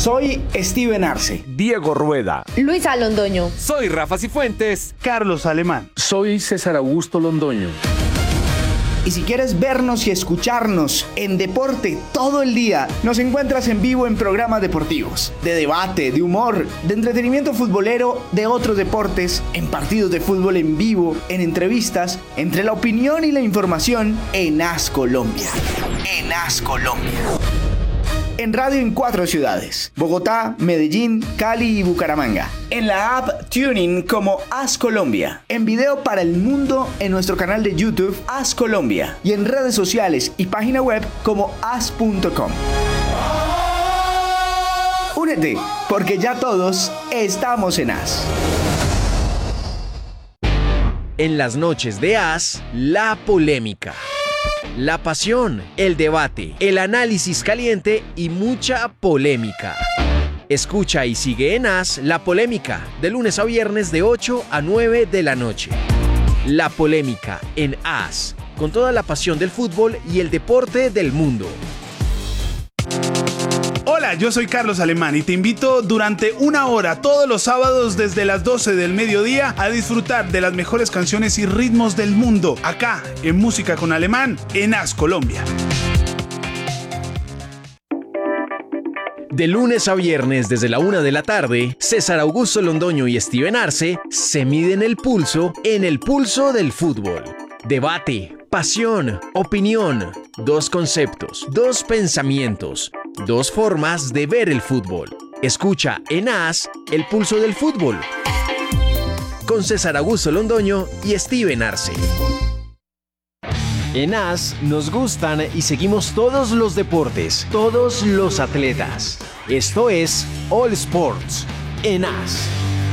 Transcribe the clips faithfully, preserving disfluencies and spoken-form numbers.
Soy Steven Arce. Diego Rueda. Luisa Londoño. Soy Rafa Cifuentes. Carlos Alemán. Soy César Augusto Londoño. Y si quieres vernos y escucharnos en deporte todo el día, nos encuentras en vivo en programas deportivos, de debate, de humor, de entretenimiento futbolero, de otros deportes, en partidos de fútbol en vivo, en entrevistas, entre la opinión y la información en As Colombia. En As Colombia. En radio en cuatro ciudades: Bogotá, Medellín, Cali y Bucaramanga. En la app TuneIn como As Colombia. En video para el mundo en nuestro canal de YouTube As Colombia. Y en redes sociales y página web como as punto com. Únete, porque ya todos estamos en As. En las noches de As, la polémica. La pasión, el debate, el análisis caliente y mucha polémica. Escucha y sigue en As La Polémica, de lunes a viernes de ocho a nueve de la noche. La Polémica en As, con toda la pasión del fútbol y el deporte del mundo. Hola, yo soy Carlos Alemán y te invito durante una hora todos los sábados desde las doce del mediodía a disfrutar de las mejores canciones y ritmos del mundo, acá en Música con Alemán, en As Colombia. De lunes a viernes desde la una de la tarde, César Augusto Londoño y Steven Arce se miden el pulso en el pulso del fútbol. Debate, pasión, opinión, dos conceptos, dos pensamientos, dos formas de ver el fútbol. Escucha en As el pulso del fútbol con César Augusto Londoño y Steven Arce. En As nos gustan y seguimos todos los deportes, todos los atletas. Esto es All Sports en As.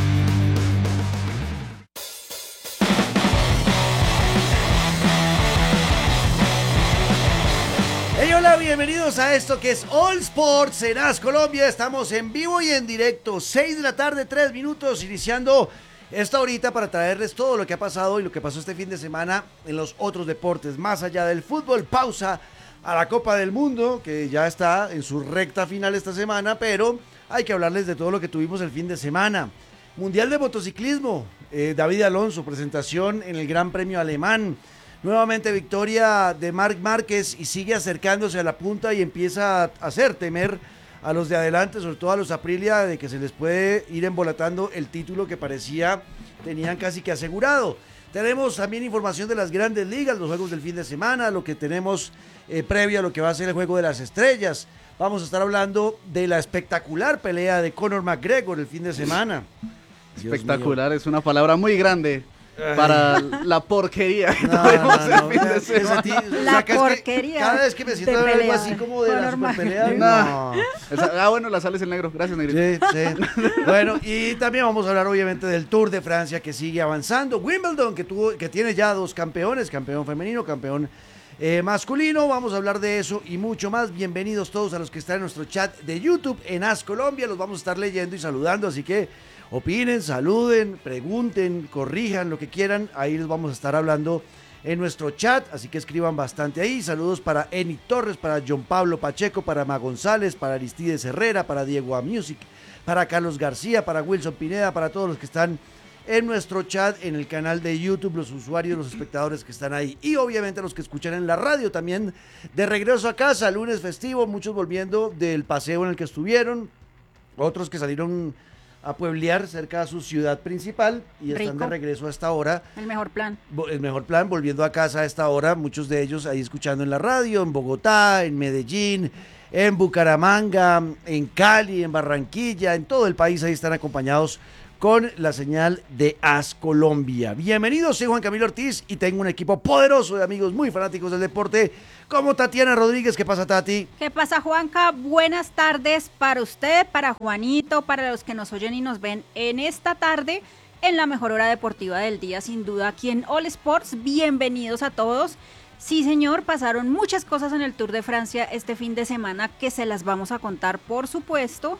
Hey, hola, bienvenidos a esto que es All Sports en As Colombia. Estamos en vivo y en directo, seis de la tarde, tres minutos, iniciando esta horita para traerles todo lo que ha pasado y lo que pasó este fin de semana en los otros deportes, más allá del fútbol. Pausa a la Copa del Mundo, que ya está en su recta final esta semana, pero hay que hablarles de todo lo que tuvimos el fin de semana. Mundial de motociclismo, eh, David Alonso, presentación en el Gran Premio Alemán. Nuevamente victoria de Marc Márquez y sigue acercándose a la punta y empieza a hacer temer a los de adelante, sobre todo a los Aprilia, de que se les puede ir embolatando el título que parecía tenían casi que asegurado. Tenemos también información de las grandes ligas, los juegos del fin de semana, lo que tenemos eh, previo a lo que va a ser el Juego de las Estrellas. Vamos a estar hablando de la espectacular pelea de Conor McGregor el fin de semana. Espectacular es una palabra muy grande para la porquería que no, tuvimos no, el no, fin de no, semana. sentí, o La sea, que porquería. Que cada vez que me siento a ver algo así como de la super pelea. No. Esa, ah, bueno, la sales en negro. Gracias, negrito. Sí, sí. Bueno, y también vamos a hablar obviamente del Tour de Francia que sigue avanzando. Wimbledon, que tuvo, que tiene ya dos campeones, campeón femenino, campeón eh, masculino. Vamos a hablar de eso y mucho más. Bienvenidos todos a los que están en nuestro chat de YouTube en As Colombia. Los vamos a estar leyendo y saludando, así que opinen, saluden, pregunten, corrijan lo que quieran. Ahí les vamos a estar hablando en nuestro chat, así que escriban bastante ahí. Saludos para Eni Torres, para John Pablo Pacheco, para Ma González, para Aristides Herrera, para Diego A Music, para Carlos García, para Wilson Pineda, para todos los que están en nuestro chat, en el canal de YouTube, los usuarios, los espectadores que están ahí. Y obviamente los que escuchan en la radio también. De regreso a casa, lunes festivo, muchos volviendo del paseo en el que estuvieron, otros que salieron a pueblear cerca de su ciudad principal y están Rico. de regreso a esta hora. El mejor plan. El mejor plan, volviendo a casa a esta hora, muchos de ellos ahí escuchando en la radio, en Bogotá, en Medellín, en Bucaramanga, en Cali, en Barranquilla, en todo el país, ahí están acompañados con la señal de As Colombia. Bienvenidos, soy Juan Camilo Ortiz y tengo un equipo poderoso de amigos muy fanáticos del deporte, como Tatiana Rodríguez. ¿Qué pasa, Tati? ¿Qué pasa, Juanca? Buenas tardes para usted, para Juanito, para los que nos oyen y nos ven en esta tarde, en la mejor hora deportiva del día, sin duda, aquí en All Sports. Bienvenidos a todos. Sí, señor, pasaron muchas cosas en el Tour de Francia este fin de semana que se las vamos a contar, por supuesto.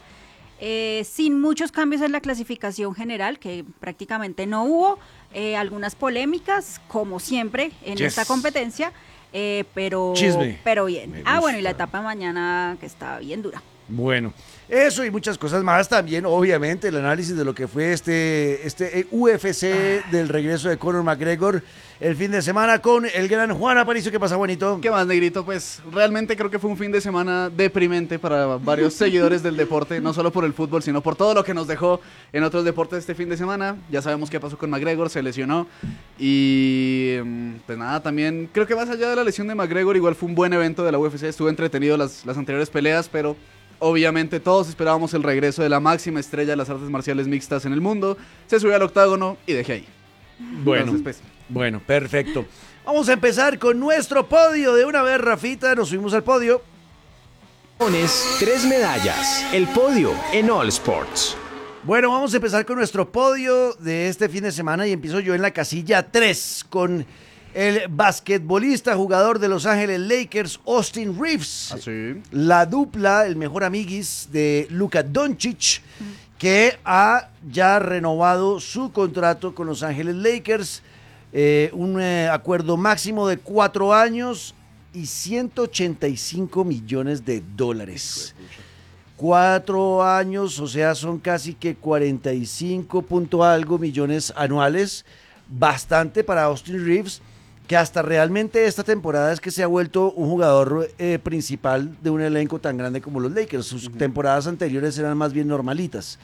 Eh, sin muchos cambios en la clasificación general, que prácticamente no hubo, eh, algunas polémicas, como siempre en Yes. esta competencia, eh, pero, Chisme. pero bien. Me Ah, bueno, y gusta. la etapa de mañana que está bien dura. Bueno, eso y muchas cosas más también, obviamente, el análisis de lo que fue este, este U F C del regreso de Conor McGregor el fin de semana con el gran Juan Aparicio. ¿Qué pasa, Juanito? ¿Qué más, Negrito? Pues realmente creo que fue un fin de semana deprimente para varios seguidores del deporte, no solo por el fútbol, sino por todo lo que nos dejó en otros deportes este fin de semana. Ya sabemos qué pasó con McGregor, se lesionó y pues nada, también creo que más allá de la lesión de McGregor, igual fue un buen evento de la U F C, estuvo entretenido las, las anteriores peleas, pero obviamente todos esperábamos el regreso de la máxima estrella de las artes marciales mixtas en el mundo. Se subió al octágono y dejé ahí. Bueno, Entonces, pues, bueno, perfecto. Vamos a empezar con nuestro podio. De una vez, Rafita, nos subimos al podio. Tres medallas. El podio en All Sports. Bueno, vamos a empezar con nuestro podio de este fin de semana y empiezo yo en la casilla tres con el basquetbolista, jugador de Los Ángeles Lakers, Austin Reeves. así. La dupla, el mejor amiguis de Luka Doncic, que ha ya renovado su contrato con Los Ángeles Lakers. Eh, un eh, acuerdo máximo de cuatro años y ciento ochenta y cinco millones de dólares. Cuatro años, o sea, son casi que cuarenta y cinco punto algo millones anuales. Bastante para Austin Reeves, que hasta realmente esta temporada es que se ha vuelto un jugador eh, principal de un elenco tan grande como los Lakers. Sus uh-huh. temporadas anteriores eran más bien normalitas.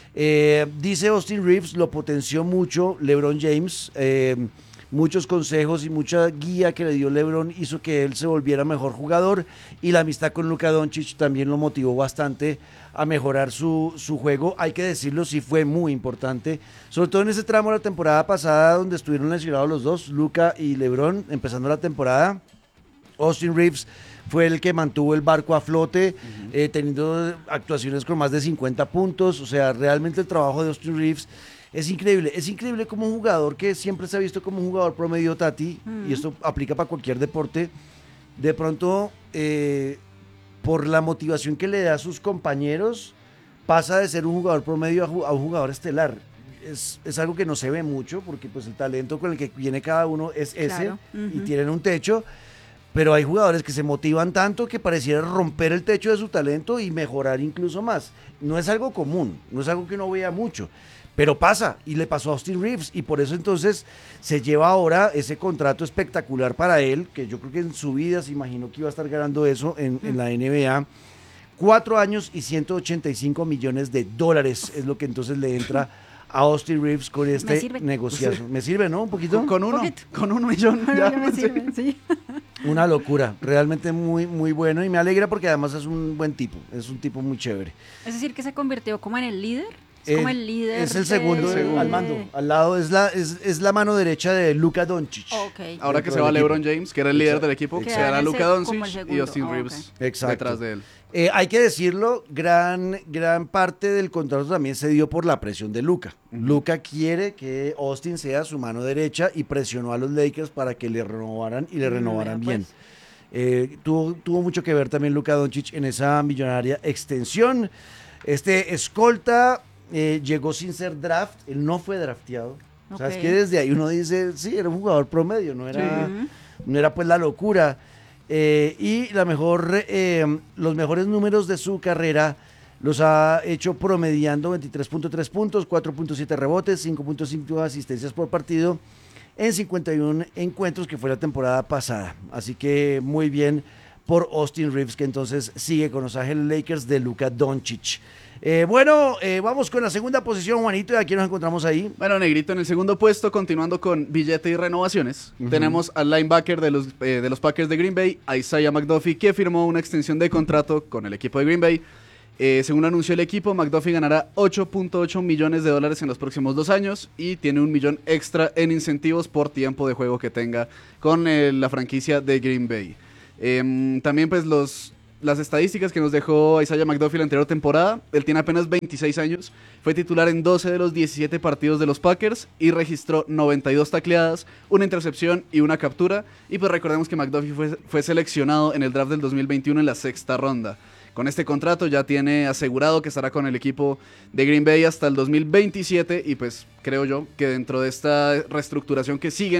Eh, dice Austin Reeves, lo potenció mucho LeBron James. Eh, muchos consejos y mucha guía que le dio LeBron hizo que él se volviera mejor jugador, y la amistad con Luka Doncic también lo motivó bastante a mejorar su, su juego. Hay que decirlo, sí fue muy importante, sobre todo en ese tramo de la temporada pasada donde estuvieron lesionados los dos, Luka y LeBron, empezando la temporada. Austin Reeves fue el que mantuvo el barco a flote, uh-huh. eh, teniendo actuaciones con más de cincuenta puntos. O sea, realmente el trabajo de Austin Reeves es increíble. Es increíble como un jugador que siempre se ha visto como un jugador promedio, Tati, uh-huh. y esto aplica para cualquier deporte. De pronto, eh, por la motivación que le da a sus compañeros, pasa de ser un jugador promedio a, ju- a un jugador estelar. Es, es algo que no se ve mucho, porque pues el talento con el que viene cada uno es ese, claro. uh-huh. y tienen un techo. Pero hay jugadores que se motivan tanto que pareciera romper el techo de su talento y mejorar incluso más. No es algo común, no es algo que uno vea mucho, pero pasa, y le pasó a Austin Reeves, y por eso entonces se lleva ahora ese contrato espectacular para él, que yo creo que en su vida se imaginó que iba a estar ganando eso en, en la N B A. Cuatro años y ciento ochenta y cinco millones de dólares es lo que entonces le entra a Austin Reeves con este negociazo. ¿Me sirve, no? ¿Un poquito? Con, con uno, poquito. con un millón. Ya, ya me sirve, sí. Una locura, realmente muy, muy bueno, y me alegra porque además es un buen tipo, es un tipo muy chévere. Es decir, que se convirtió como en el líder. Es como el líder. Es el segundo de... al mando. Al lado es la, es, es la mano derecha de Luka Doncic. Okay. Ahora que se va LeBron James, que era el líder del equipo, se hará Luka Doncic y Austin oh, Reeves okay. detrás de él. Eh, hay que decirlo, gran, gran parte del contrato también se dio por la presión de Luka. Uh-huh. Luka quiere que Austin sea su mano derecha y presionó a los Lakers para que le renovaran y le renovaran uh-huh. bien. Pues. Eh, tuvo, tuvo mucho que ver también Luka Doncic en esa millonaria extensión. Este escolta eh, llegó sin ser draft, él no fue drafteado. Okay. O sea, es que desde ahí uno dice, sí, era un jugador promedio, no era, sí. no era pues la locura. Eh, y la mejor, eh, los mejores números de su carrera los ha hecho promediando veintitrés punto tres puntos, cuatro punto siete rebotes, cinco punto cinco asistencias por partido en cincuenta y uno encuentros, que fue la temporada pasada. Así que muy bien por Austin Reeves, que entonces sigue con Los Ángeles Lakers de Luka Doncic. Eh, bueno, eh, vamos con la segunda posición, Juanito, y aquí nos encontramos ahí. Bueno, Negrito, en el segundo puesto, continuando con billete y renovaciones, uh-huh. tenemos al linebacker de los, eh, de los Packers de Green Bay, Isaiah McDuffie, que firmó una extensión de contrato con el equipo de Green Bay. Eh, según anunció el equipo, McDuffie ganará ocho punto ocho millones de dólares en los próximos dos años y tiene un millón extra en incentivos por tiempo de juego que tenga con eh, la franquicia de Green Bay. Eh, también pues los... Las estadísticas que nos dejó Isaiah McDuffie la anterior temporada, él tiene apenas veintiséis años, fue titular en doce de los diecisiete partidos de los Packers y registró noventa y dos tacleadas, una intercepción y una captura. Y pues recordemos que McDuffie fue, fue seleccionado en el draft del dos mil veintiuno en la sexta ronda. Con este contrato ya tiene asegurado que estará con el equipo de Green Bay hasta el dos mil veintisiete y pues creo yo que dentro de esta reestructuración que siguen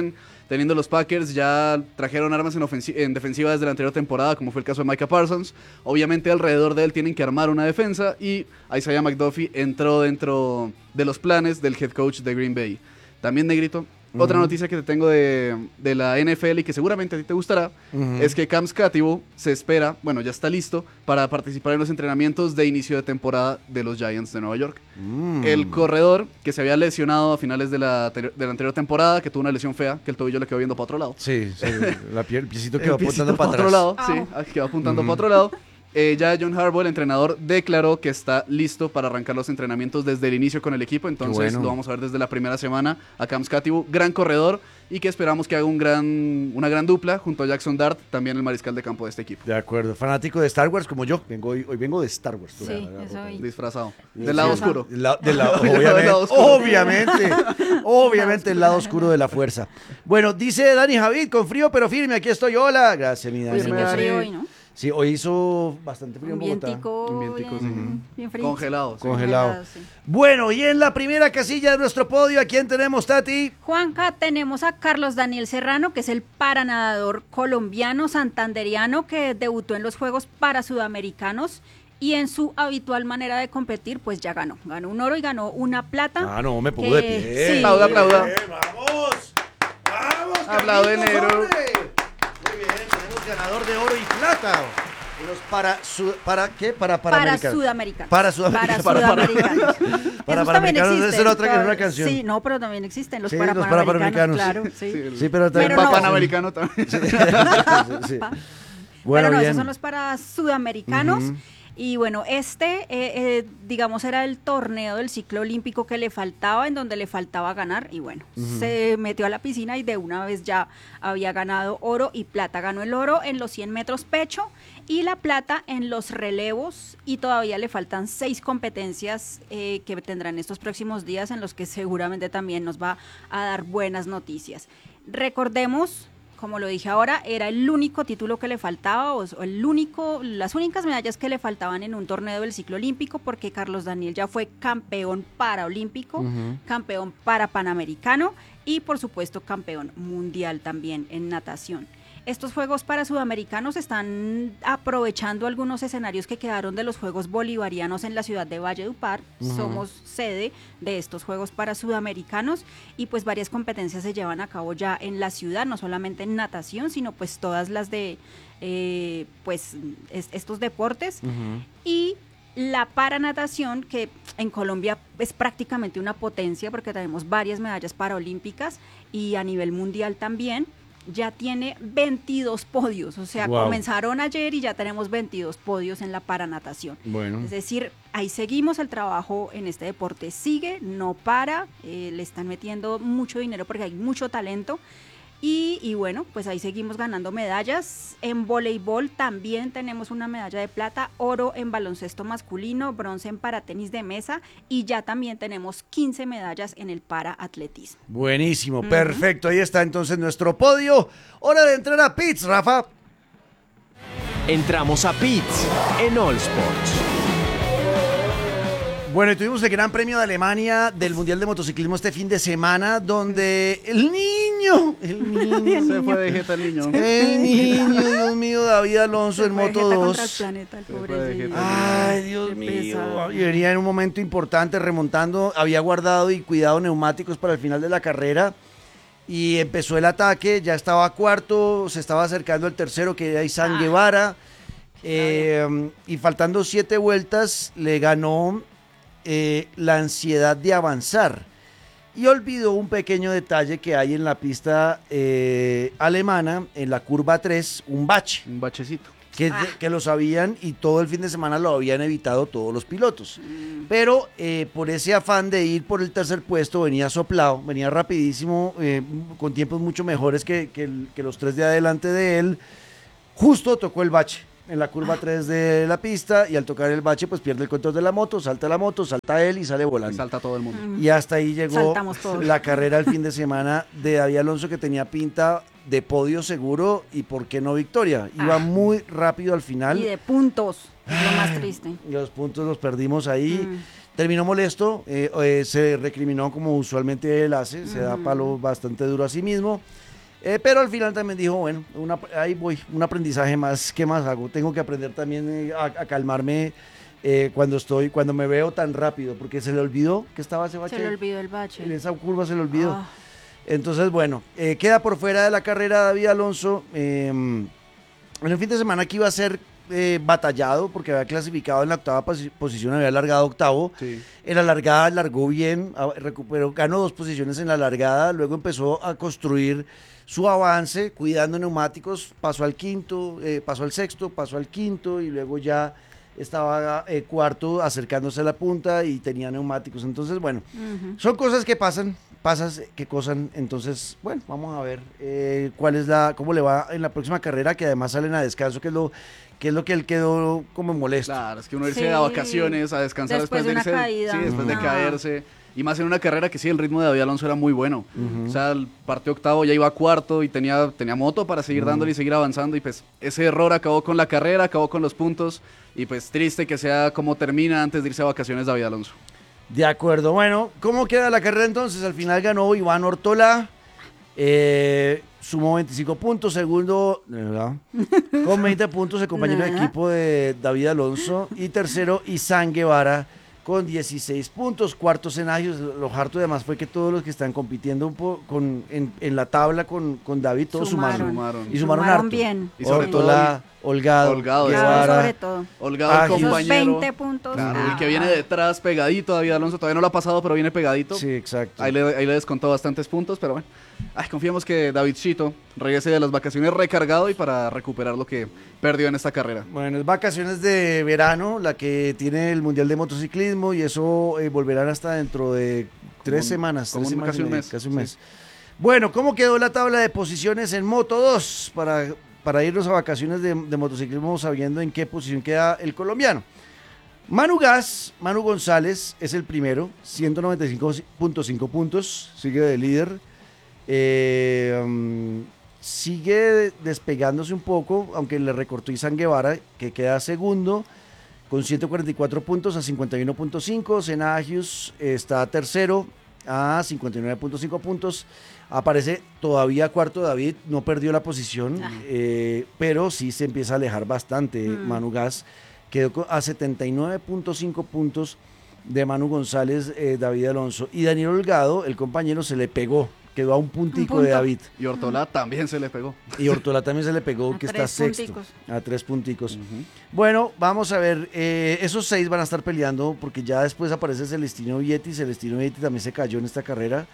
teniendo los Packers, ya trajeron armas en, ofensi- en defensiva desde la anterior temporada, como fue el caso de Micah Parsons. Obviamente alrededor de él tienen que armar una defensa y Isaiah McDuffie entró dentro de los planes del head coach de Green Bay. También, Negrito, uh-huh. otra noticia que te tengo de, de la N F L y que seguramente a ti te gustará, uh-huh. es que Cam Scatibbo se espera, bueno, ya está listo para participar en los entrenamientos de inicio de temporada de los Giants de Nueva York. Mm. El corredor que se había lesionado a finales de la, de la anterior temporada, que tuvo una lesión fea, que el tobillo le quedó viendo para otro lado. Sí, sí, la piel, el piecito quedó el apuntando para otro atrás. lado, oh. sí, quedó apuntando uh-huh. para otro lado. Eh, ya John Harbaugh, el entrenador, declaró que está listo para arrancar los entrenamientos desde el inicio con el equipo, entonces bueno. lo vamos a ver desde la primera semana a Cam Scatibbo, gran corredor, y que esperamos que haga un gran, una gran dupla junto a Jackson Dart, también el mariscal de campo de este equipo. De acuerdo, fanático de Star Wars como yo, vengo hoy, hoy vengo de Star Wars. Sí, eso hoy. Disfrazado. Del lado sí, oscuro. Del la, de la, obviamente, del lado oscuro. obviamente, obviamente el lado oscuro de la fuerza. Bueno, dice Dani Javid, con frío pero firme, aquí estoy, hola. Gracias, mi Dani. Sí, qué frío hoy, ¿no? Sí, hoy hizo bastante frío en Bogotá. Vientico, un vientico, bien, sí. bien frío. Congelado. Sí. Congelado. Sí. Bueno, y en la primera casilla de nuestro podio, ¿a quién tenemos, Tati? Juanca, tenemos a Carlos Daniel Serrano, que es el paranadador colombiano santanderiano que debutó en los Juegos para Sudamericanos y en su habitual manera de competir, pues ya ganó. Ganó un oro y ganó una plata. Ah, no, me pongo que, de pie. Sí. Aplauda, aplauda. Bien, vamos, vamos. Aplaude, Carlitos, negro. hombre. Muy bien, tenemos ganador de oro y plata. Y los para, su, ¿para qué? Para, para, para americanos. sudamericanos. Para sudamericanos. Para sudamericanos. Para Esos también panamericanos, existen. esa era otra, era una canción. Sí, no, pero también existen los Sí, para los panamericanos. parapanamericanos. Claro, sí. Sí, el, Sí, pero también Pero el no. panamericano también. Sí, sí, sí. Pa- Bueno, pero no, bien. esos son los para sudamericanos. Uh-huh. Y bueno, este, eh, eh, digamos, era el torneo del ciclo olímpico que le faltaba, en donde le faltaba ganar. Y bueno, uh-huh. se metió a la piscina y de una vez ya había ganado oro y plata. Ganó el oro en los cien metros pecho y la plata en los relevos. Y todavía le faltan seis competencias eh, que tendrán estos próximos días, en los que seguramente también nos va a dar buenas noticias. Recordemos, como lo dije ahora, era el único título que le faltaba, o el único, las únicas medallas que le faltaban en un torneo del ciclo olímpico, porque Carlos Daniel ya fue campeón paraolímpico, uh-huh. campeón para panamericano y por supuesto campeón mundial también en natación. Estos Juegos para Sudamericanos están aprovechando algunos escenarios que quedaron de los Juegos Bolivarianos en la ciudad de Valledupar. Uh-huh. Somos sede de estos Juegos para Sudamericanos y pues varias competencias se llevan a cabo ya en la ciudad, no solamente en natación, sino pues todas las de eh, pues es, estos deportes. Uh-huh. Y la paranatación, que en Colombia es prácticamente una potencia porque tenemos varias medallas paraolímpicas y a nivel mundial también, ya tiene veintidós podios, o sea, wow. comenzaron ayer y ya tenemos veintidós podios en la paranatación. Bueno. Es decir, ahí seguimos, el trabajo en este deporte sigue, no para, eh, le están metiendo mucho dinero porque hay mucho talento. Y, y bueno, pues ahí seguimos ganando medallas. En voleibol también tenemos una medalla de plata, oro en baloncesto masculino, bronce en paratenis de mesa y ya también tenemos quince medallas en el paraatletismo. Buenísimo, uh-huh. perfecto. Ahí está entonces nuestro podio. Hora de entrar a Pits, Rafa. Entramos a Pits en All Sports. Bueno, y tuvimos el Gran Premio de Alemania del Mundial de Motociclismo este fin de semana, donde el niño, el niño, se fue de jeta el niño. El niño, Dios mío, David Alonso en Moto dos. Contra el planeta, el pobre Ay, Dios mío, y venía en un momento importante remontando, había guardado y cuidado neumáticos para el final de la carrera y empezó el ataque, ya estaba cuarto, se estaba acercando el tercero, que era Izan ah. Guevara, eh, y faltando siete vueltas le ganó Eh, la ansiedad de avanzar y olvidó un pequeño detalle que hay en la pista eh, alemana, en la curva tres, un bache. Un bachecito. Que, ah. que lo sabían y todo el fin de semana lo habían evitado todos los pilotos. Mm. Pero eh, por ese afán de ir por el tercer puesto venía soplado, venía rapidísimo, eh, con tiempos mucho mejores que, que, que los tres de adelante de él. Justo tocó el bache en la curva tres de la pista y al tocar el bache pues pierde el control de la moto, salta la moto, salta él y sale volando. Y salta todo el mundo. Mm. Y hasta ahí llegó la carrera el fin de semana de David Alonso, que tenía pinta de podio seguro y por qué no victoria. Iba ah. muy rápido al final. Y de puntos, es lo más triste. Y los puntos los perdimos ahí. Mm. Terminó molesto, eh, eh, se recriminó como usualmente él hace, mm. se da palo bastante duro a sí mismo. Eh, pero al final también dijo, bueno, una, ahí voy, un aprendizaje más, ¿qué más hago? Tengo que aprender también eh, a, a calmarme eh, cuando estoy, cuando me veo tan rápido, porque se le olvidó que estaba ese bache. Se le olvidó el bache. En esa curva se le olvidó. Ah. Entonces, bueno, eh, queda por fuera de la carrera David Alonso. Eh, en el fin de semana que iba a ser eh, batallado, porque había clasificado en la octava posi- posición, había largado octavo. Sí. En la largada largó bien, a- recuperó, ganó dos posiciones en la largada, luego empezó a construir su avance, cuidando neumáticos, pasó al quinto, eh, pasó al sexto, pasó al quinto y luego ya estaba eh, cuarto acercándose a la punta y tenía neumáticos. Entonces, bueno, Ujú. son cosas que pasan, pasas que cosan. Entonces, bueno, vamos a ver eh, cuál es la, cómo le va en la próxima carrera, que además salen a descanso, que es lo que es lo que él quedó como molesto. Claro, es que uno irse Sí. a vacaciones, a descansar Después después, de de una irse, caída. sí, después de No. caerse. Y más en una carrera que sí, el ritmo de David Alonso era muy bueno. O sea, el partido octavo ya iba a cuarto y tenía, tenía moto para seguir dándole y seguir avanzando. Y pues ese error acabó con la carrera, acabó con los puntos. Y pues triste que sea como termina antes de irse a vacaciones David Alonso. De acuerdo, bueno, ¿cómo queda la carrera entonces? Al final ganó Iván Ortola, eh, sumó veinticinco puntos, segundo, de verdad, con veinte puntos el compañero de Nah. equipo de David Alonso, y tercero Izán Guevara con dieciséis puntos, cuarto Cenayos. Lo harto además fue que todos los que están compitiendo un po- con, en, en la tabla con, con David, todos sumaron. Sumaron. Y sumaron, Sumaron harto. bien. Y sobre todo Ortola, Holgado, Holgado, Claro, Guevara. sobre todo. Holgado, Ah, el esos Esos compañero. veinte puntos. Claro, ah. el que viene detrás pegadito, David Alonso, todavía no lo ha pasado, pero viene pegadito. Sí, exacto. Ahí le, ahí le descontó bastantes puntos, pero bueno. Ay, confiemos que Davidcito regrese de las vacaciones recargado y para recuperar lo que perdió en esta carrera. Bueno, es vacaciones de verano, la que tiene el Mundial de Motociclismo, y eso eh, volverán hasta dentro de tres Como- semanas. como tres un- semanas casi y un media, mes, Casi un sí. mes. Bueno, ¿cómo quedó la tabla de posiciones en Moto dos? Para, para irnos a vacaciones de, de motociclismo sabiendo en qué posición queda el colombiano. Manu Gas, Manu González es el primero, ciento noventa y cinco punto cinco puntos, sigue de líder. Eh, um, sigue despegándose un poco, aunque le recortó Izán Guevara, que queda segundo, con ciento cuarenta y cuatro puntos a cincuenta y uno punto cinco. Senagius está tercero a cincuenta y nueve punto cinco puntos. Aparece todavía cuarto David, no perdió la posición, Ah. eh, pero sí se empieza a alejar bastante Mm. Manu Gas. Quedó co- a setenta y nueve punto cinco puntos de Manu González, eh, David Alonso. Y Daniel Holgado, el compañero, se le pegó. Quedó a un puntico Un de punto. David. Y Ortola también se le pegó. Y Ortola también se le pegó, A que está tres sexto. punticos. A tres punticos. Bueno, vamos a ver. eh, esos seis van a estar peleando porque ya después aparece Celestino Vietti. Celestino Vietti también se cayó en esta carrera.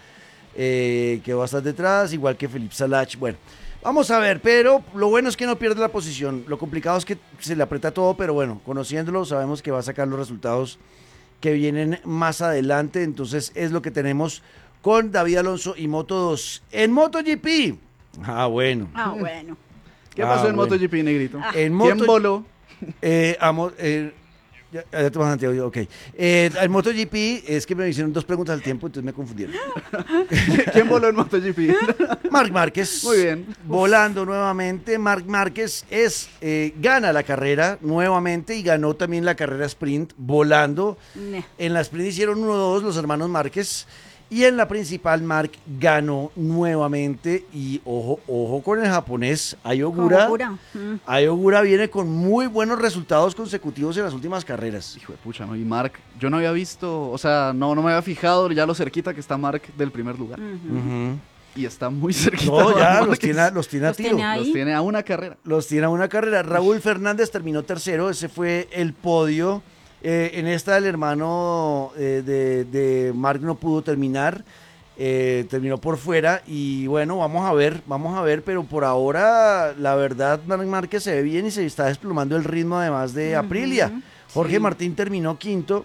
Eh, quedó bastante detrás, igual que Felipe Salach. Bueno, vamos a ver, pero lo bueno es que no pierde la posición. Lo complicado es que se le aprieta todo, pero bueno, conociéndolo, sabemos que va a sacar los resultados que vienen más adelante. Entonces, es lo que tenemos con David Alonso y Moto dos. En MotoGP. Ah, bueno. Ah, bueno. ¿Qué Ah, pasó en bueno. MotoGP, Negrito? Ah. En ¿Quién Moto- voló? Eh, amo- eh, ya, ya te vas, Santiago, ok. Eh, el MotoGP es que me hicieron dos preguntas al tiempo, entonces me confundieron. ¿Quién voló en MotoGP? Marc Márquez. Muy bien. Volando nuevamente. Marc Márquez es, eh, gana la carrera nuevamente y ganó también la carrera sprint volando. Ne. En la sprint hicieron uno dos los hermanos Márquez. Y en la principal, Marc ganó nuevamente. Y ojo, ojo con el japonés, Ayogura. Ogura. Mm. Ayogura viene con muy buenos resultados consecutivos en las últimas carreras. Hijo de pucha, ¿no? Y Mark, yo no había visto, o sea, no, no me había fijado ya lo cerquita que está Mark del primer lugar. Ujú. Ujú. Y está muy cerquita. No, ya Mark. los tiene, a- los tiene a Los tiro. tiene ahí. Los tiene a una carrera. Los tiene a una carrera. Raúl Fernández terminó tercero, ese fue el podio. Eh, en esta el hermano eh, de, de Marc no pudo terminar, eh, terminó por fuera y bueno, vamos a ver, vamos a ver, pero por ahora la verdad Marc Márquez se ve bien y se está desplomando el ritmo además de Ujú. Aprilia. Jorge Sí. Martín terminó quinto.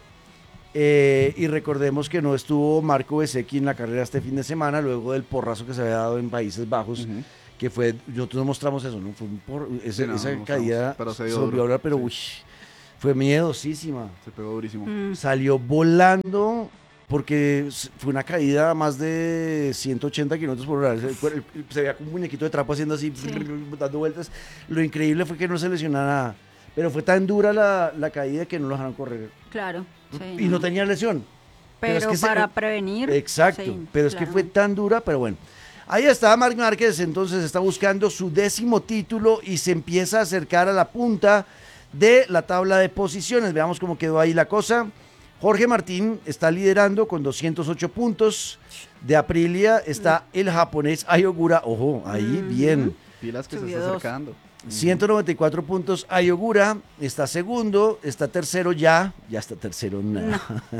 Eh, y recordemos que no estuvo Marco Bezzecchi en la carrera este fin de semana, luego del porrazo que se había dado en Países Bajos, Ujú. que fue, nosotros nos mostramos eso, ¿no? Fue un por, ese- Sí, no, esa no mostramos, caída pero se se, dio volvió duro, a hablar, pero sí. uy, fue miedosísima. Se pegó durísimo. Mm. Salió volando porque s- fue una caída a más de ciento ochenta kilómetros por hora. Se, el- se veía como un muñequito de trapo haciendo así, Sí. dando vueltas. Lo increíble fue que no se lesionara nada. Pero fue tan dura la, la caída que no lo dejaron correr. Claro. sí, Y no tenía lesión. Pero, es que se- para prevenir. Exacto, sí, pero es que claro. fue tan dura, pero bueno. Ahí está Marc Márquez, entonces está buscando su décimo título y se empieza a acercar a la punta de la tabla de posiciones. Veamos cómo quedó ahí la cosa. Jorge Martín está liderando con doscientos ocho puntos. De Aprilia está el japonés Ayogura. Ojo, ahí mm. bien. Pilas que Subió se está dos. acercando. ciento noventa y cuatro puntos Ayogura, está segundo, está tercero ya, ya está tercero nada.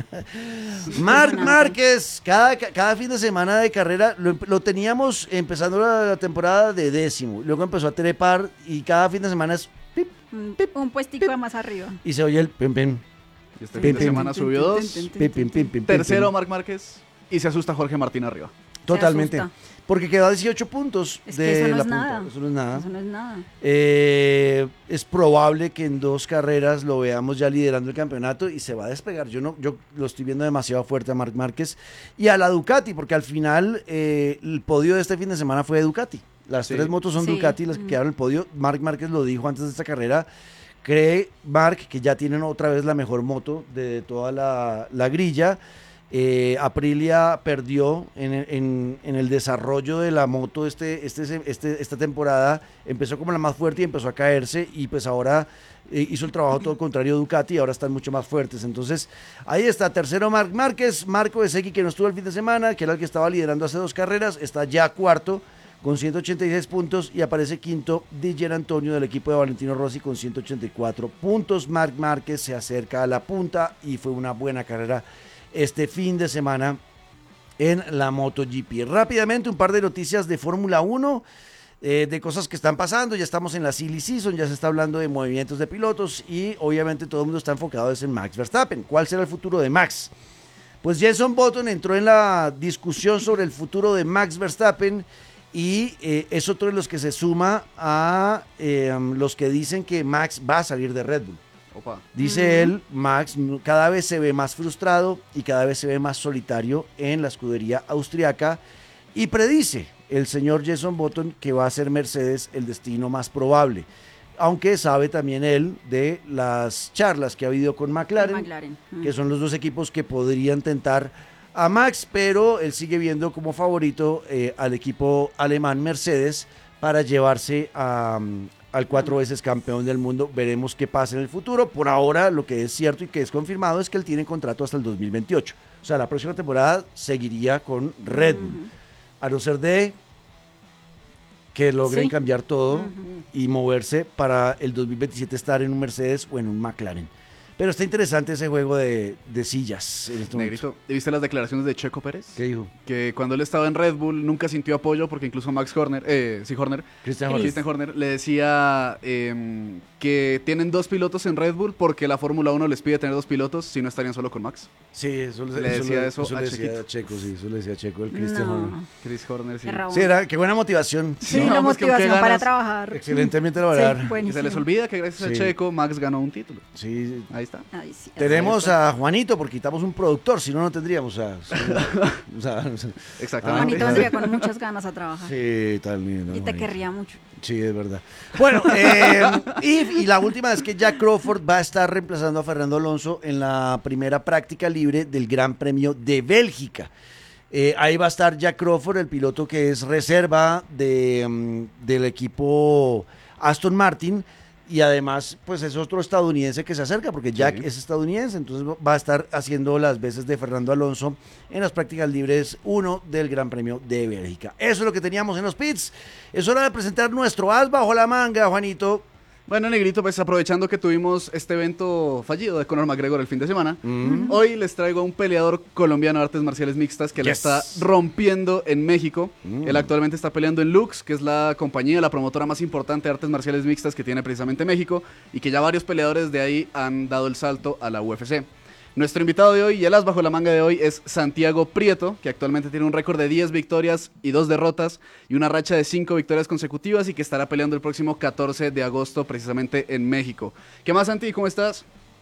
No. Marc Márquez, cada, cada fin de semana de carrera, lo, lo teníamos empezando la, la temporada de décimo, luego empezó a trepar y cada fin de semana es pip, pip, un puestico pip, más arriba. Y se oye el pim pim. Y este fin de semana subió dos. Pim, pim, pim, pim, Tercero pim. Marc Márquez y se asusta Jorge Martín arriba. Totalmente. Porque quedó a dieciocho puntos es de que eso no la es punta. Nada. Eso no es nada. Eso no es nada. Eh, es probable que en dos carreras lo veamos ya liderando el campeonato y se va a despegar. Yo no, yo lo estoy viendo demasiado fuerte a Marc Márquez y a la Ducati, porque al final eh, el podio de este fin de semana fue de Ducati. Las sí. tres motos son sí. Ducati las que mm. quedaron en el podio. Marc Márquez lo dijo antes de esta carrera. Cree Marc que ya tienen otra vez la mejor moto de toda la, la grilla. Eh, Aprilia perdió en, en, en el desarrollo de la moto este, este, este, esta temporada, empezó como la más fuerte y empezó a caerse y pues ahora eh, hizo el trabajo todo contrario de Ducati y ahora están mucho más fuertes. Entonces ahí está, tercero Marc Márquez, Marco Bezzecchi, que no estuvo el fin de semana, que era el que estaba liderando hace dos carreras, está ya cuarto con ciento ochenta y seis puntos y aparece quinto Di Gianantonio del equipo de Valentino Rossi con ciento ochenta y cuatro puntos. Marc Márquez se acerca a la punta y fue una buena carrera este fin de semana en la MotoGP. Rápidamente un par de noticias de Fórmula uno, eh, de cosas que están pasando. Ya estamos en la silly season, ya se está hablando de movimientos de pilotos y obviamente todo el mundo está enfocado en Max Verstappen. ¿Cuál será el futuro de Max? Pues Jenson Button entró en la discusión sobre el futuro de Max Verstappen y eh, es otro de los que se suma a eh, los que dicen que Max va a salir de Red Bull. Opa. Dice uh-huh. él, Max cada vez se ve más frustrado y cada vez se ve más solitario en la escudería austriaca y predice el señor Jenson Button que va a ser Mercedes el destino más probable, aunque sabe también él de las charlas que ha habido con McLaren, McLaren. Uh-huh. que son los dos equipos que podrían tentar a Max, pero él sigue viendo como favorito eh, al equipo alemán Mercedes para llevarse a... Um, al cuatro veces campeón del mundo. Veremos qué pasa en el futuro. Por ahora, lo que es cierto y que es confirmado es que él tiene contrato hasta el dos mil veintiocho. O sea, la próxima temporada seguiría con Red Bull. Uh-huh. A no ser de que logren sí. cambiar todo uh-huh. y moverse para el dos mil veintisiete estar en un Mercedes o en un McLaren. Pero está interesante ese juego de, de sillas. En este Negrito, ¿viste las declaraciones de Checo Pérez? ¿Qué dijo? Que cuando él estaba en Red Bull nunca sintió apoyo porque incluso Max Horner, eh, sí, Horner, Christian Horner, Christian Horner le decía eh, que tienen dos pilotos en Red Bull porque la Fórmula uno les pide tener dos pilotos, si no estarían solo con Max. Sí, eso le, le eso decía le, eso, eso a le decía a Checo, sí, eso le decía a Checo, el Christian no. Horner. Chris Horner, sí. Sí, era, qué buena motivación. Sí, no, la pues, motivación que, para trabajar. Excelentemente lograr. Sí, y se les olvida que gracias sí. a Checo, Max ganó un título. Sí. Ahí está. Ahí sí. Tenemos a Juanito porque quitamos un productor, si no, no tendríamos. O sea, o sea, exactamente. Juanito vendría con muchas ganas a trabajar. Sí, tal lindo. Y te Juanito. Querría mucho. Sí, es verdad. Bueno, eh, y, y la última es que Jack Crawford va a estar reemplazando a Fernando Alonso en la primera práctica libre del Gran Premio de Bélgica. Eh, ahí va a estar Jack Crawford, el piloto que es reserva de, um, del equipo Aston Martin. Y además, pues es otro estadounidense que se acerca, porque Jack sí. es estadounidense, entonces va a estar haciendo las veces de Fernando Alonso en las prácticas libres uno del Gran Premio de Bélgica. Eso es lo que teníamos en los pits. Es hora de presentar nuestro as bajo la manga, Juanito. Bueno, Negrito, pues aprovechando que tuvimos este evento fallido de Conor McGregor el fin de semana, mm. hoy les traigo a un peleador colombiano de artes marciales mixtas que yes. la está rompiendo en México. Mm. Él actualmente está peleando en Lux, que es la compañía, la promotora más importante de artes marciales mixtas que tiene precisamente México, y que ya varios peleadores de ahí han dado el salto a la U F C. Nuestro invitado de hoy y el as bajo la manga de hoy es Santiago Prieto, que actualmente tiene un récord de diez victorias y dos derrotas y una racha de cinco victorias consecutivas y que estará peleando el próximo catorce de agosto precisamente en México. ¿Qué más, Santi? ¿Cómo estás?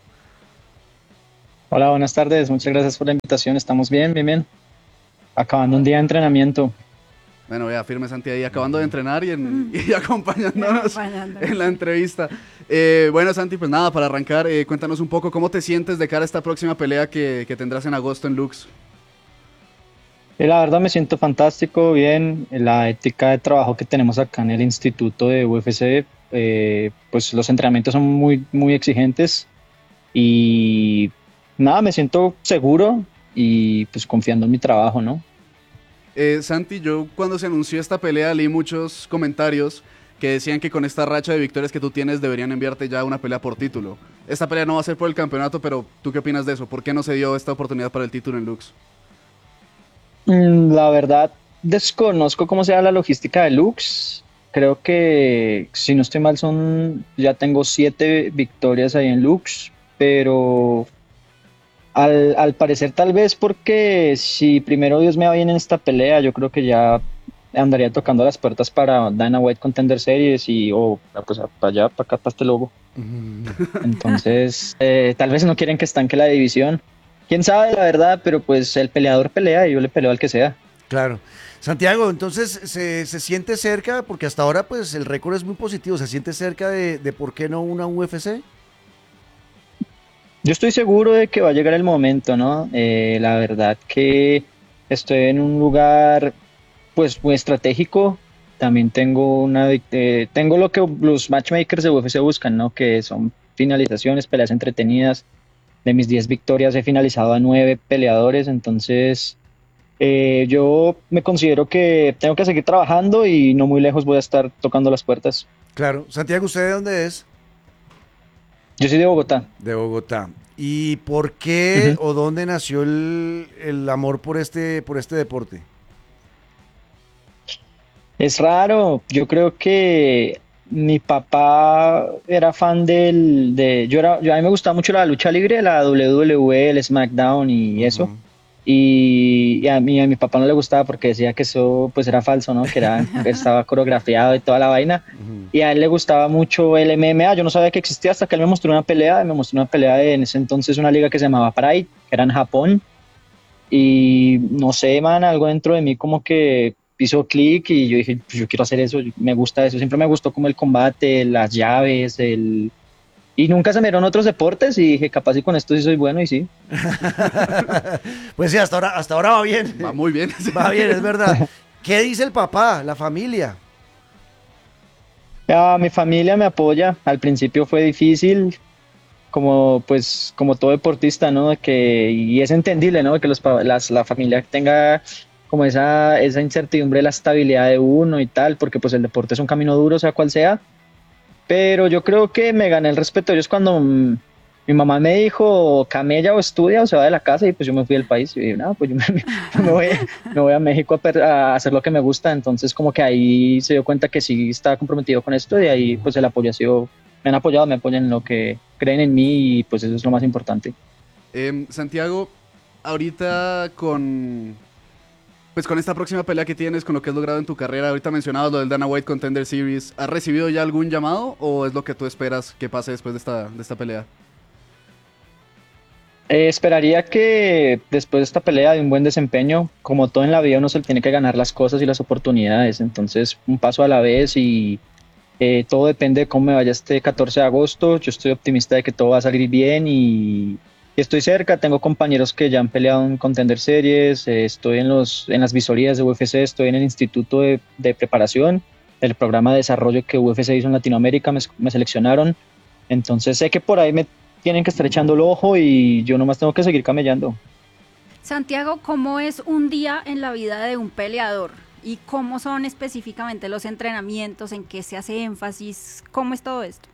Hola, buenas tardes. Muchas gracias por la invitación. Estamos bien, bien, bien. Acabando un día de entrenamiento. Bueno, vea, firme Santi ahí, acabando de entrenar y, en, y acompañándonos en la entrevista. Eh, bueno, Santi, pues nada, para arrancar, eh, cuéntanos un poco cómo te sientes de cara a esta próxima pelea que, que tendrás en agosto en Lux. Eh, La verdad me siento fantástico, bien. La ética de trabajo que tenemos acá en el instituto de U F C, eh, pues los entrenamientos son muy, muy exigentes y nada, me siento seguro y pues confiando en mi trabajo, ¿no? Eh, Santi, yo cuando se anunció esta pelea leí muchos comentarios que decían que con esta racha de victorias que tú tienes deberían enviarte ya una pelea por título. Esta pelea no va a ser por el campeonato, pero ¿tú qué opinas de eso? ¿Por qué no se dio esta oportunidad para el título en Lux? Mm, La verdad, desconozco cómo sea la logística de Lux. Creo que, si no estoy mal, son, ya tengo siete victorias ahí en Lux, pero al, al parecer tal vez porque si primero Dios me va bien en esta pelea, yo creo que ya andaría tocando las puertas para Dana White Contender Series y o pues para allá, para acá, para este logo. Entonces, eh, tal vez no quieren que estanque la división. Quién sabe, la verdad, pero pues el peleador pelea y yo le peleo al que sea. Claro. Santiago, entonces se, se siente cerca, porque hasta ahora pues el récord es muy positivo, se siente cerca de, de por qué no una U F C. Yo estoy seguro de que va a llegar el momento, ¿no? Eh, la verdad que estoy en un lugar pues muy estratégico. También tengo una vic- eh, tengo lo que los matchmakers de U F C buscan, ¿no? Que son finalizaciones, peleas entretenidas. De mis diez victorias he finalizado a nueve peleadores, entonces eh, yo me considero que tengo que seguir trabajando y no muy lejos voy a estar tocando las puertas. Claro. Santiago, ¿usted de dónde es? Yo soy de Bogotá. De Bogotá. ¿Y por qué Ujú. o dónde nació el, el amor por este, por este deporte? Es raro, yo creo que mi papá era fan del, de, yo era, yo, a mí me gustaba mucho la lucha libre, la W W E, el SmackDown y eso, Ujú. y, y a mí, a mi papá no le gustaba porque decía que eso pues era falso, ¿no? Que era, estaba coreografiado y toda la vaina, Ujú. y a él le gustaba mucho el M M A, yo no sabía que existía hasta que él me mostró una pelea, y me mostró una pelea de en ese entonces una liga que se llamaba Pride, que era en Japón, y no sé, man, algo dentro de mí como que hizo clic y yo dije, pues yo quiero hacer eso, me gusta eso, siempre me gustó como el combate, las llaves, el... Y nunca se me dieron otros deportes y dije, capaz y con esto sí soy bueno y sí. Pues sí, hasta ahora, hasta ahora va bien. Va muy bien. Va bien, es verdad. ¿Qué dice el papá, la familia? Ya, mi familia me apoya, al principio fue difícil, como pues como todo deportista, ¿no? Que, y es entendible, ¿no? Que los, pa- las, la familia tenga como esa, esa incertidumbre de la estabilidad de uno y tal, porque pues el deporte es un camino duro, sea cual sea. Pero yo creo que me gané el respeto de ellos cuando mm, mi mamá me dijo, camella o estudia o se va de la casa y pues yo me fui del país y dije, no, pues yo me, me voy, me voy a México a, per- a hacer lo que me gusta. Entonces como que ahí se dio cuenta que sí estaba comprometido con esto y ahí pues el apoyo ha sido, me han apoyado, me apoyan en lo que creen en mí y pues eso es lo más importante. Em, Santiago, ahorita con, pues con esta próxima pelea que tienes, con lo que has logrado en tu carrera, ahorita mencionabas lo del Dana White Contender Series, ¿has recibido ya algún llamado o es lo que tú esperas que pase después de esta, de esta pelea? Eh, esperaría que después de esta pelea de un buen desempeño, como todo en la vida, uno se tiene que ganar las cosas y las oportunidades. Entonces, un paso a la vez y eh, todo depende de cómo me vaya este catorce de agosto. Yo estoy optimista de que todo va a salir bien y, y estoy cerca. Tengo compañeros que ya han peleado en Contender Series. Eh, estoy en los, en las visorías de U F C, estoy en el instituto de, de preparación, el programa de desarrollo que U F C hizo en Latinoamérica, me, me seleccionaron. Entonces sé que por ahí me tienen que estar echando el ojo y yo nomás tengo que seguir camellando. Santiago, ¿cómo es un día en la vida de un peleador? ¿Y cómo son específicamente los entrenamientos? ¿En qué se hace énfasis? ¿Cómo es todo esto?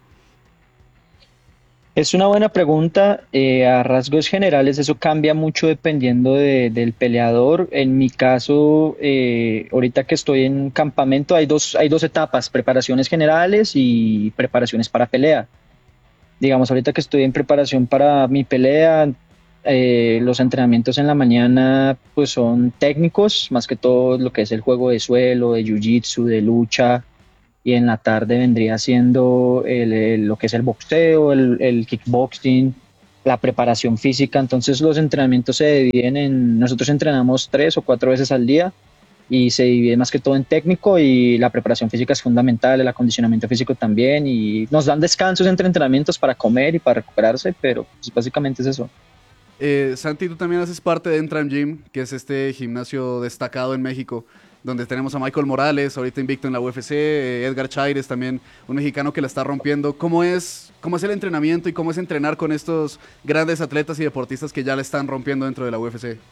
Es una buena pregunta. Eh, a rasgos generales eso cambia mucho dependiendo de- del peleador. En mi caso, eh, ahorita que estoy en campamento, hay dos, hay dos etapas, preparaciones generales y preparaciones para pelea. Digamos, ahorita que estoy en preparación para mi pelea, eh, los entrenamientos en la mañana pues son técnicos, más que todo lo que es el juego de suelo, de jiu-jitsu, de lucha, y en la tarde vendría siendo el- el- lo que es el boxeo, el, el kickboxing, la preparación física. Entonces los entrenamientos se dividen en, nosotros entrenamos tres o cuatro veces al día y se divide más que todo en técnico y la preparación física es fundamental, el acondicionamiento físico también y nos dan descansos entre entrenamientos para comer y para recuperarse, pero pues, básicamente es eso. Eh, Santi, tú también haces parte de Entram Gym, que es este gimnasio destacado en México, donde tenemos a Michael Morales, ahorita invicto en la U F C, eh, Edgar Chaires también, un mexicano que la está rompiendo. ¿Cómo es, cómo es el entrenamiento y cómo es entrenar con estos grandes atletas y deportistas que ya la están rompiendo dentro de la U F C?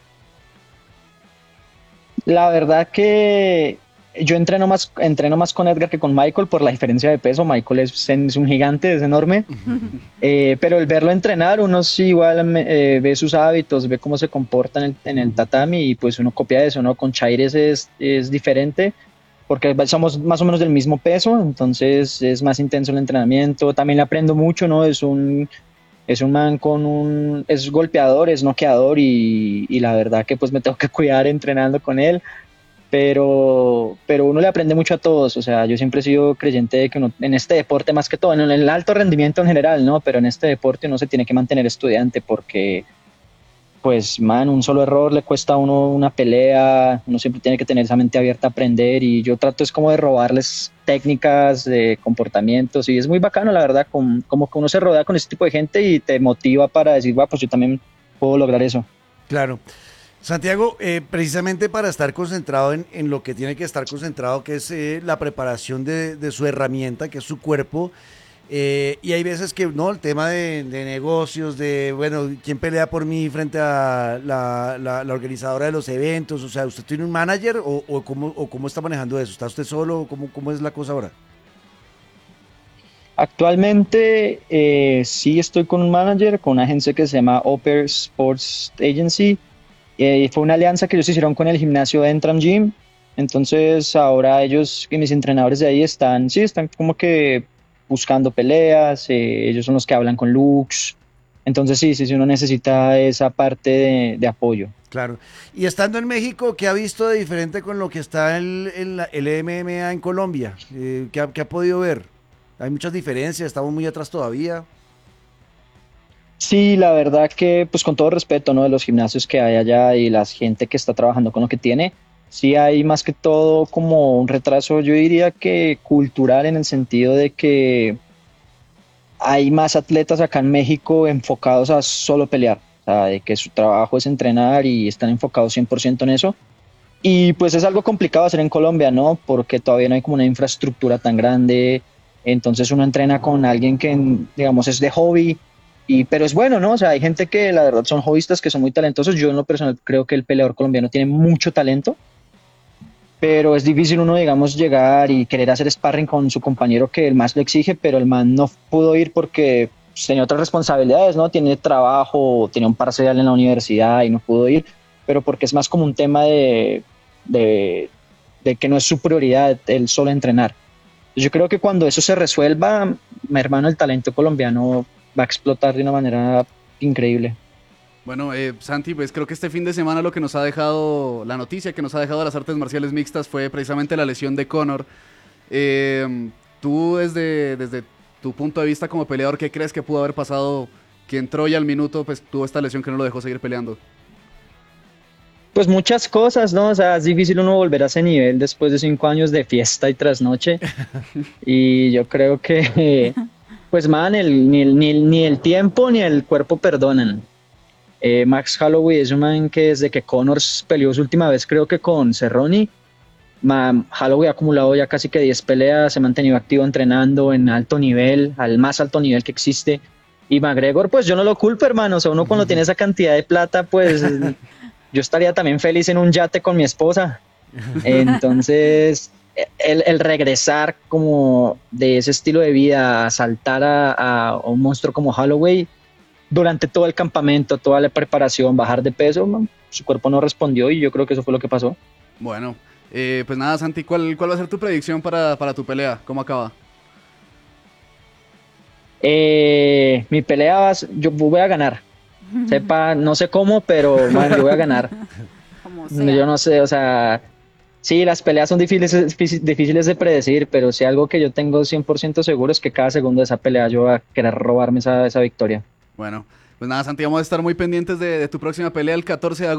La verdad que yo entreno más, entreno más con Edgar que con Michael por la diferencia de peso. Michael es, es un gigante, es enorme. Eh, pero el verlo entrenar, uno sí igual eh, ve sus hábitos, ve cómo se comporta en el, en el tatami y pues uno copia eso, ¿no? Con Chaires es, es diferente porque somos más o menos del mismo peso, entonces es más intenso el entrenamiento. También le aprendo mucho, ¿no? Es un, es un man con un... es golpeador, es noqueador y, y la verdad que pues me tengo que cuidar entrenando con él. Pero, pero uno le aprende mucho a todos, o sea, yo siempre he sido creyente de que uno, en este deporte más que todo, en el alto rendimiento en general, ¿no? Pero en este deporte uno se tiene que mantener estudiante porque, pues, man, un solo error le cuesta a uno una pelea, uno siempre tiene que tener esa mente abierta a aprender y yo trato es como de robarles técnicas, de comportamientos y es muy bacano, la verdad, con, como que uno se rodea con ese tipo de gente y te motiva para decir, bueno, pues yo también puedo lograr eso. Claro. Santiago, eh, precisamente para estar concentrado en, en lo que tiene que estar concentrado, que es eh, la preparación de, de su herramienta, que es su cuerpo, eh, y hay veces que, no, el tema de, de negocios, de, bueno, ¿quién pelea por mí frente a la, la, la organizadora de los eventos? O sea, ¿usted tiene un manager o, o, cómo, o cómo está manejando eso? ¿Está usted solo? ¿Cómo, cómo es la cosa ahora? Actualmente eh, sí estoy con un manager, con una agencia que se llama Upper Sports Agency. Eh, fue una alianza que ellos hicieron con el gimnasio de Entram Gym. Entonces ahora ellos y mis entrenadores de ahí están, sí, están como que buscando peleas, eh, ellos son los que hablan con Lux. Entonces sí, sí, sí, uno necesita esa parte de, de apoyo. Claro. Y estando en México, ¿qué ha visto de diferente con lo que está el, el, el M M A en Colombia? Eh, ¿qué, ha, ¿Qué ha podido ver? Hay muchas diferencias, estamos muy atrás todavía. Sí, la verdad que, pues con todo respeto, ¿no? De los gimnasios que hay allá y la gente que está trabajando con lo que tiene, sí hay más que todo como un retraso, yo diría que cultural, en el sentido de que hay más atletas acá en México enfocados a solo pelear, o sea, de que su trabajo es entrenar y están enfocados cien por ciento en eso. Y pues es algo complicado hacer en Colombia, ¿no? Porque todavía no hay como una infraestructura tan grande, entonces uno entrena con alguien que, digamos, es de hobby. Y, pero es bueno, ¿no? O sea, hay gente que la verdad son hobbyistas que son muy talentosos. Yo en lo personal creo que el peleador colombiano tiene mucho talento, pero es difícil uno, digamos, llegar y querer hacer sparring con su compañero que el más lo exige, pero el man no pudo ir porque pues, tenía otras responsabilidades, ¿no? Tiene trabajo, tenía un parcial en la universidad y no pudo ir, pero porque es más como un tema de, de, de que no es su prioridad el solo entrenar. Yo creo que cuando eso se resuelva, mi hermano, el talento colombiano va a explotar de una manera increíble. Bueno, eh, Santi, pues creo que este fin de semana lo que nos ha dejado, la noticia que nos ha dejado las artes marciales mixtas fue precisamente la lesión de Conor. Eh, tú desde, desde tu punto de vista como peleador, ¿qué crees que pudo haber pasado? Que entró y al minuto pues tuvo esta lesión que no lo dejó seguir peleando. Pues muchas cosas, ¿no? O sea, es difícil uno volver a ese nivel después de cinco años de fiesta y trasnoche. Y yo creo que... Pues man, el, ni, el, ni, el, ni el tiempo ni el cuerpo perdonan. Eh, Max Holloway es un man que desde que Conor peleó su última vez, creo que con Cerrone, man, Holloway ha acumulado ya casi que diez peleas, se ha mantenido activo entrenando en alto nivel, al más alto nivel que existe. Y McGregor, pues yo no lo culpo, hermano. O sea, uno cuando tiene esa cantidad de plata, pues yo estaría también feliz en un yate con mi esposa. Entonces... El, el regresar como de ese estilo de vida a saltar a, a un monstruo como Holloway durante todo el campamento, toda la preparación, bajar de peso, man, su cuerpo no respondió y yo creo que eso fue lo que pasó. Bueno, eh, pues nada, Santi, ¿cuál, cuál va a ser tu predicción para, para tu pelea? ¿Cómo acaba? Eh, mi pelea va a ser, yo voy a ganar, sepa, no sé cómo, pero man, yo voy a ganar. Yo no sé, o sea... Sí, las peleas son difíciles, difíciles de predecir, pero si algo que yo tengo cien por ciento seguro es que cada segundo de esa pelea yo voy a querer robarme esa, esa victoria. Bueno, pues nada, Santi, vamos a estar muy pendientes de, de tu próxima pelea el catorce de agosto.